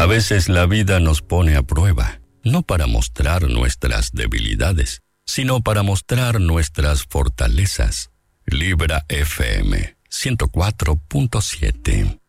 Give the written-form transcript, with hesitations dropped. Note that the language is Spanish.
veces la vida nos pone a prueba, no para mostrar nuestras debilidades, sino para mostrar nuestras fortalezas. Libra FM 104.7.